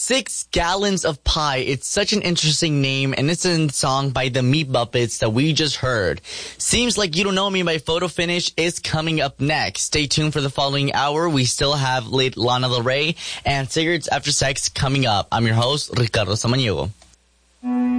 6 Gallons of Pie. It's such an interesting name, and it's a song by the Meat Muppets that we just heard. Seems Like You Don't Know Me by Photo Finish is coming up next. Stay tuned for the following hour. We still have late Lana Del Rey and Cigarettes After Sex coming up. I'm your host, Ricardo Samaniego.